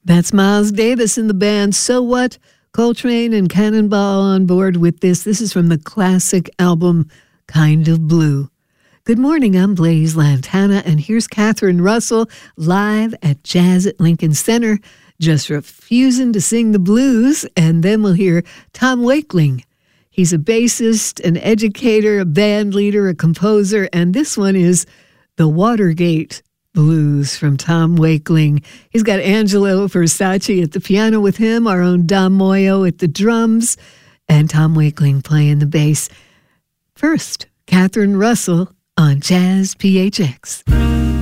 That's Miles Davis in the band So What? Coltrane and Cannonball on board with this. This is from the classic album Kind of Blue. Good morning, I'm Blaze Lantana, and here's Catherine Russell live at Jazz at Lincoln Center, just refusing to sing the blues, and then we'll hear Tom Wakeling. He's a bassist, an educator, a band leader, a composer, and this one is the Watergate Blues from Tom Wakeling. He's got Angelo Versace at the piano with him, our own Dom Moyo at the drums, and Tom Wakeling playing the bass. First, Catherine Russell on Jazz PHX.